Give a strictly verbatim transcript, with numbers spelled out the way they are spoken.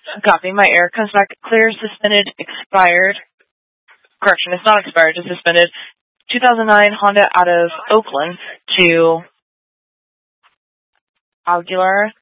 Copy. My air comes back clear, suspended, expired. Correction, it's not expired, it's suspended. two thousand nine Honda out of Oakland to Aguilar